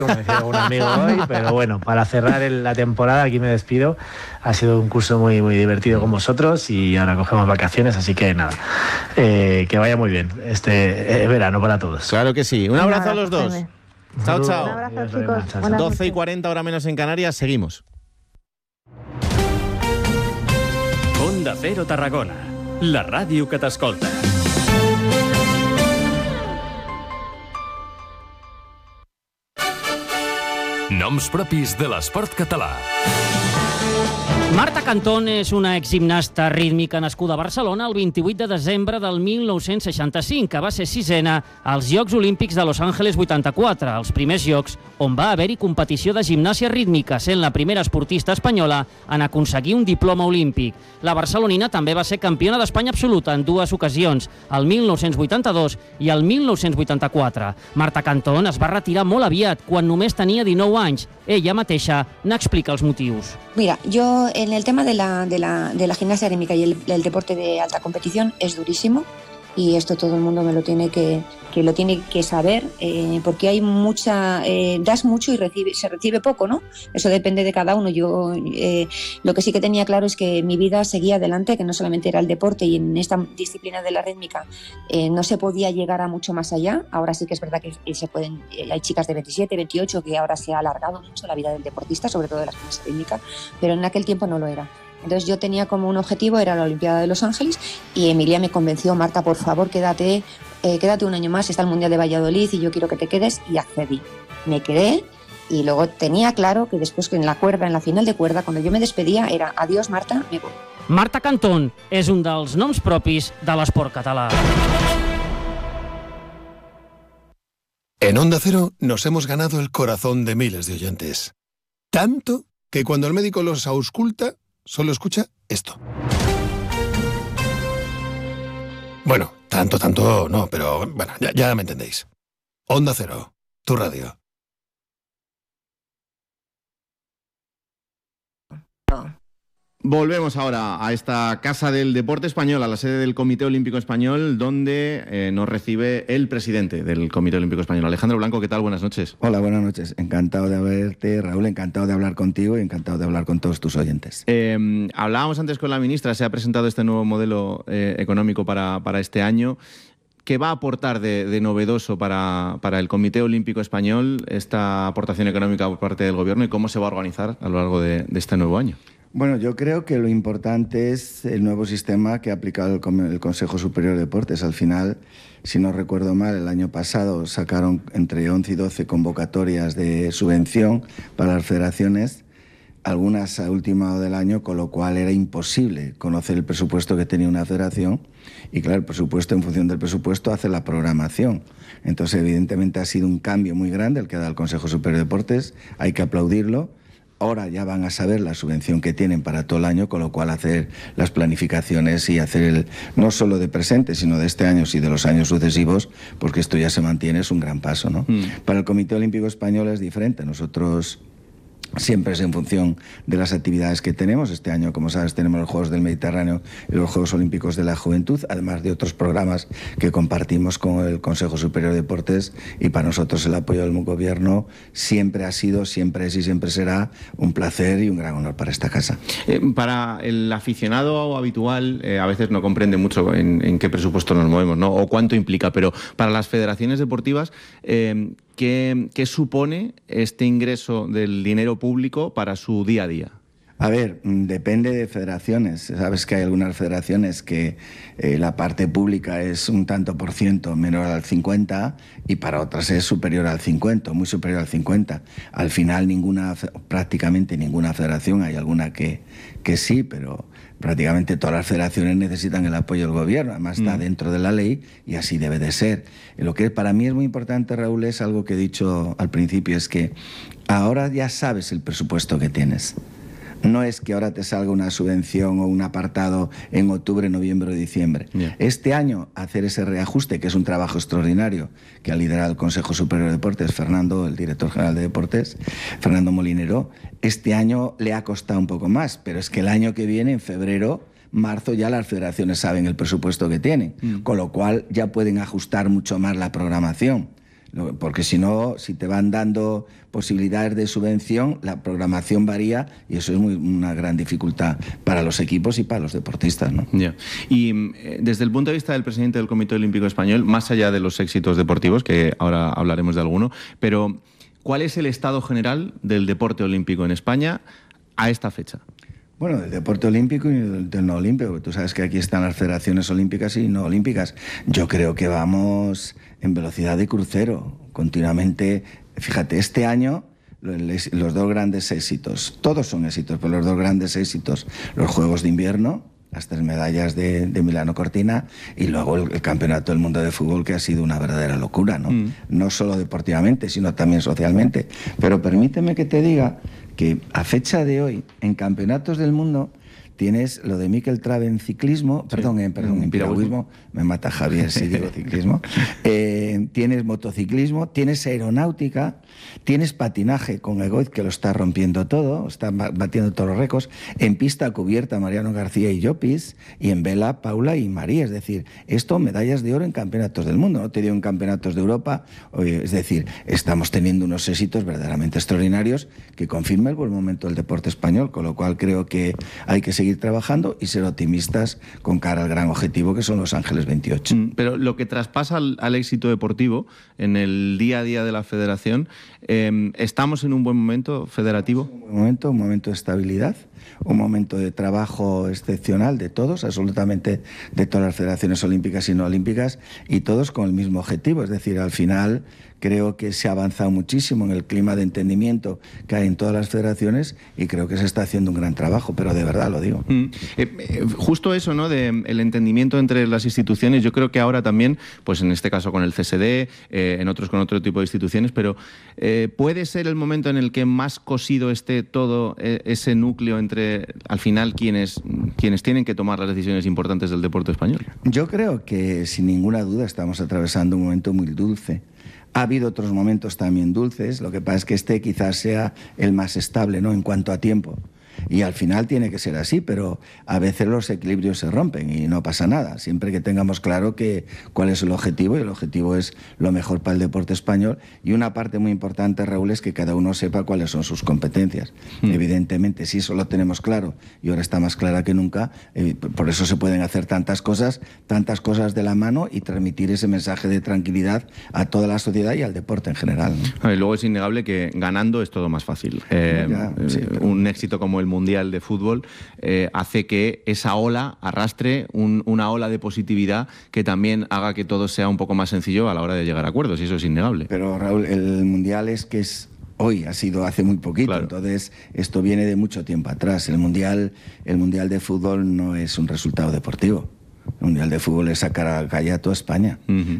como decía algún amigo hoy, pero bueno, para cerrar la temporada aquí me despido. Ha sido un curso muy, muy divertido con vosotros y ahora cogemos vacaciones, así que nada, que vaya muy bien este verano para todos. Claro que sí. Un abrazo a los dos. Chao, chao. Un abrazo, Adiós, chicos. Lorena. Chao, chao. Buenas 12:40, hora menos en Canarias. Seguimos. Onda Cero Tarragona, la ràdio que t'escolta. Noms propis de l'esport català. Marta Cantón és una exgimnasta rítmica nascuda a Barcelona el 28 de desembre del 1965, que va ser sisena als Jocs Olímpics de Los Angeles 84, els primers jocs on va haver-hi competició de gimnàsia rítmica, sent la primera esportista espanyola en aconseguir un diploma olímpic. La barcelonina també va ser campiona d'Espanya absoluta en dues ocasions, el 1982 i el 1984. Marta Cantón es va retirar molt aviat, quan només tenia 19 anys. Ella mateixa n'explica els motius. Mira, yo en el tema de la gimnasia rítmica y el deporte de alta competición es durísimo, y esto todo el mundo me lo tiene que saber, porque hay mucha, das mucho y se recibe poco, ¿no? Eso depende de cada uno. Yo lo que sí que tenía claro es que mi vida seguía adelante, que no solamente era el deporte, y en esta disciplina de la rítmica no se podía llegar a mucho más allá. Ahora sí que es verdad que hay chicas de 27, 28, que ahora se ha alargado mucho la vida del deportista, sobre todo de la gimnasia rítmica, pero en aquel tiempo no lo era. Entonces yo tenía como un objetivo, era la Olimpiada de Los Ángeles, y Emilia me convenció: Marta, por favor, quédate un año más, está el Mundial de Valladolid y yo quiero que te quedes, y accedí. Me quedé, y luego tenía claro que después, que en la final de cuerda, cuando yo me despedía, era adiós Marta, me voy. Marta Cantón és un dels noms propis de l'esport català. En Onda Cero nos hemos ganado el corazón de miles de oyentes. Tanto que cuando el médico los ausculta, solo escucha esto. Bueno, tanto no, pero bueno, ya me entendéis. Onda Cero, tu radio. Volvemos ahora a esta Casa del Deporte Español, a la sede del Comité Olímpico Español, donde nos recibe el presidente del Comité Olímpico Español, Alejandro Blanco. ¿Qué tal? Buenas noches. Hola, buenas noches. Encantado de verte, Raúl, encantado de hablar contigo y encantado de hablar con todos tus oyentes. Hablábamos antes con la ministra, se ha presentado este nuevo modelo económico para este año. ¿Qué va a aportar de novedoso para el Comité Olímpico Español esta aportación económica por parte del Gobierno, y cómo se va a organizar a lo largo de este nuevo año? Bueno, yo creo que lo importante es el nuevo sistema que ha aplicado el Consejo Superior de Deportes. Al final, si no recuerdo mal, el año pasado sacaron entre 11 y 12 convocatorias de subvención para las federaciones, algunas a última hora del año, con lo cual era imposible conocer el presupuesto que tenía una federación, y claro, el presupuesto, en función del presupuesto, hace la programación. Entonces, evidentemente, ha sido un cambio muy grande el que ha dado el Consejo Superior de Deportes, hay que aplaudirlo. Ahora ya van a saber la subvención que tienen para todo el año, con lo cual hacer las planificaciones y hacer no solo de presente, sino de este año y de los años sucesivos, porque esto ya se mantiene, es un gran paso, ¿no? Para el Comité Olímpico Español es diferente. Nosotros siempre es en función de las actividades que tenemos. Este año, como sabes, tenemos los Juegos del Mediterráneo y los Juegos Olímpicos de la Juventud, además de otros programas que compartimos con el Consejo Superior de Deportes, y para nosotros el apoyo del Gobierno siempre ha sido, siempre es y siempre será un placer y un gran honor para esta casa. Para el aficionado habitual, a veces no comprende mucho en qué presupuesto nos movemos, ¿no? O cuánto implica, pero para las federaciones deportivas, ¿qué supone este ingreso del dinero público para su día a día? A ver, depende de federaciones. Sabes que hay algunas federaciones que la parte pública es un tanto por ciento menor al 50%, y para otras es superior al 50%, muy superior al 50%. Al final prácticamente ninguna federación, hay alguna que sí, pero prácticamente todas las federaciones necesitan el apoyo del Gobierno. Además está dentro de la ley y así debe de ser. Lo que para mí es muy importante, Raúl, es algo que he dicho al principio, es que ahora ya sabes el presupuesto que tienes. No es que ahora te salga una subvención o un apartado en octubre, noviembre o diciembre. Yeah. Este año hacer ese reajuste, que es un trabajo extraordinario que ha liderado el Consejo Superior de Deportes, Fernando, el director general de Deportes, Fernando Molinero, este año le ha costado un poco más, pero es que el año que viene, en febrero, marzo, ya las federaciones saben el presupuesto que tienen, con lo cual ya pueden ajustar mucho más la programación. Porque si no, si te van dando posibilidades de subvención, la programación varía y eso es una gran dificultad para los equipos y para los deportistas, ¿no? Yeah. Y desde el punto de vista del presidente del Comité Olímpico Español, más allá de los éxitos deportivos, que ahora hablaremos de alguno, pero ¿cuál es el estado general del deporte olímpico en España a esta fecha? Bueno, del deporte olímpico y del no olímpico. Tú sabes que aquí están las federaciones olímpicas y no olímpicas. Yo creo que vamos en velocidad de crucero, continuamente. Fíjate, este año los dos grandes éxitos, todos son éxitos, pero los dos grandes éxitos, los Juegos de Invierno, las 3 medallas de Milano Cortina, y luego el Campeonato del Mundo de Fútbol, que ha sido una verdadera locura, ¿no? No solo deportivamente, sino también socialmente. Pero permíteme que te diga que a fecha de hoy, en campeonatos del mundo, tienes lo de Mikel Trave en ciclismo, en piragüismo, me mata Javier si digo ciclismo, tienes motociclismo, tienes aeronáutica, tienes patinaje con Egoiz, que lo está rompiendo todo, está batiendo todos los récords, en pista cubierta Mariano García y Llopis, y en vela Paula y María, es decir, esto medallas de oro en campeonatos del mundo, no te digo en campeonatos de Europa, es decir, estamos teniendo unos éxitos verdaderamente extraordinarios que confirma el buen momento del deporte español, con lo cual creo que hay que seguir trabajando y ser optimistas con cara al gran objetivo que son Los Ángeles 28. Pero lo que traspasa al éxito deportivo en el día a día de la federación, ¿estamos en un buen momento federativo? Un momento de estabilidad, un momento de trabajo excepcional de todos, absolutamente de todas las federaciones olímpicas y no olímpicas, y todos con el mismo objetivo, es decir, al final creo que se ha avanzado muchísimo en el clima de entendimiento que hay en todas las federaciones y creo que se está haciendo un gran trabajo, pero de verdad lo digo. Justo eso, ¿no? De el entendimiento entre las instituciones, yo creo que ahora también, pues en este caso con el CSD, en otros con otro tipo de instituciones, pero ¿puede ser el momento en el que más cosido esté todo ese núcleo entre, al final, quienes tienen que tomar las decisiones importantes del deporte español? Yo creo que sin ninguna duda estamos atravesando un momento muy dulce. Ha habido otros momentos también dulces, lo que pasa es que este quizás sea el más estable, ¿no?, en cuanto a tiempo. Y al final tiene que ser así, pero a veces los equilibrios se rompen y no pasa nada. Siempre que tengamos claro cuál es el objetivo, y el objetivo es lo mejor para el deporte español. Y una parte muy importante, Raúl, es que cada uno sepa cuáles son sus competencias. Evidentemente, si eso lo tenemos claro, y ahora está más clara que nunca, por eso se pueden hacer tantas cosas de la mano y transmitir ese mensaje de tranquilidad a toda la sociedad y al deporte en general, ¿no? Y luego es innegable que ganando es todo más fácil. Un éxito como el Mundial de Fútbol hace que esa ola arrastre una ola de positividad que también haga que todo sea un poco más sencillo a la hora de llegar a acuerdos, y eso es innegable. Pero Raúl, el Mundial es hoy, ha sido hace muy poquito, claro. Entonces esto viene de mucho tiempo atrás. El mundial de Fútbol no es un resultado deportivo. El Mundial de Fútbol es sacar a la calle a toda España.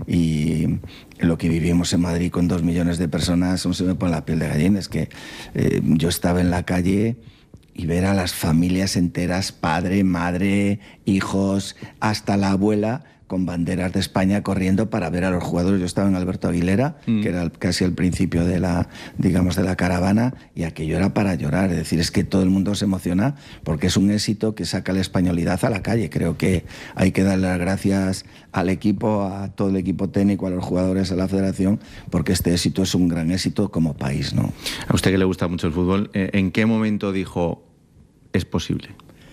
Y lo que vivimos en Madrid con 2 millones de personas, se me pone la piel de gallina. Es que yo estaba en la calle y ver a las familias enteras, padre, madre, hijos, hasta la abuela, con banderas de España corriendo para ver a los jugadores. Yo estaba en Alberto Aguilera, que era casi el principio de la caravana, y aquello era para llorar. Es decir, es que todo el mundo se emociona porque es un éxito que saca la españolidad a la calle. Creo que hay que darle las gracias al equipo, a todo el equipo técnico, a los jugadores, a la federación, porque este éxito es un gran éxito como país, ¿no? A usted que le gusta mucho el fútbol, ¿en qué momento dijo es posible?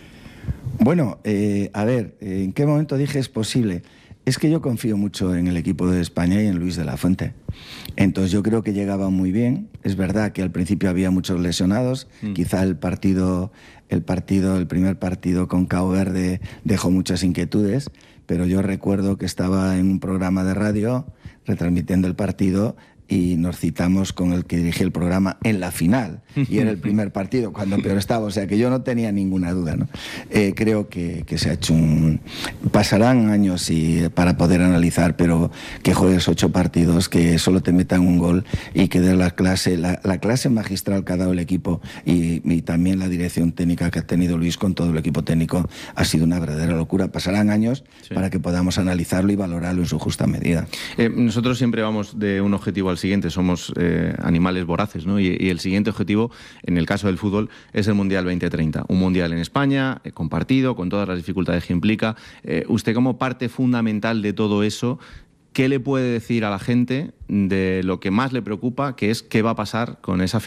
Bueno, a ver, ¿en qué momento dije es posible? Es que yo confío mucho en el equipo de España y en Luis de la Fuente. Entonces yo creo que llegaba muy bien. Es verdad que al principio había muchos lesionados. Quizá el primer partido con Cabo Verde dejó muchas inquietudes, pero yo recuerdo que estaba en un programa de radio retransmitiendo el partido y nos citamos con el que dirigía el programa en la final, y era el primer partido cuando peor estaba, o sea que yo no tenía ninguna duda, ¿no? Creo que se ha hecho pasarán años para poder analizar, pero que juegues 8 partidos, que solo te metan un gol y que des la clase magistral que ha dado el equipo y también la dirección técnica que ha tenido Luis con todo el equipo técnico, ha sido una verdadera locura. Pasarán años para que podamos analizarlo y valorarlo en su justa medida. Nosotros siempre vamos de un objetivo al siguiente, somos animales voraces, ¿no? Y el siguiente objetivo, en el caso del fútbol, es el Mundial 2030. Un Mundial en España, compartido, con todas las dificultades que implica. Usted, como parte fundamental de todo eso, ¿qué le puede decir a la gente de lo que más le preocupa, que es qué va a pasar con esa